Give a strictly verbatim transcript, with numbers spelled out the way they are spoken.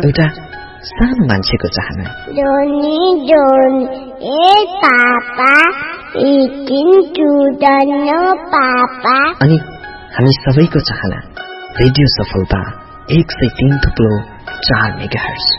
एउटा सानो मान्छेको चाहना। जोनी जोन ए पापा इटिङ टुडन पापा। अनि हामी सबैको चाहना रेडियो सफलता एक सय तीन थुप्लो चार मेगाहर्ज।